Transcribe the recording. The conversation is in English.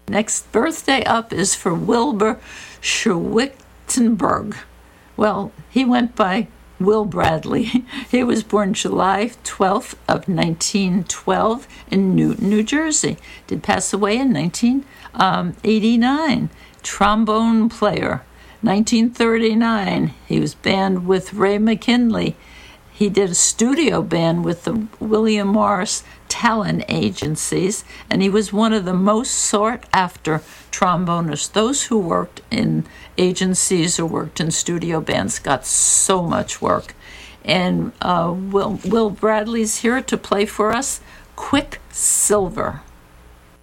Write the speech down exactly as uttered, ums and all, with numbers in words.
Next birthday up is for Wilbur Schwitzenberg. Well, he went by Will Bradley. He was born July twelfth of nineteen twelve in Newton, New Jersey. Did pass away in nineteen eighty-nine. Trombone player. nineteen thirty-nine, he was band with Ray McKinley. He did a studio band with the William Morris talent agencies, and he was one of the most sought-after trombonists. Those who worked in agencies or worked in studio bands got so much work. And uh, Will, Will Bradley's here to play for us Quicksilver.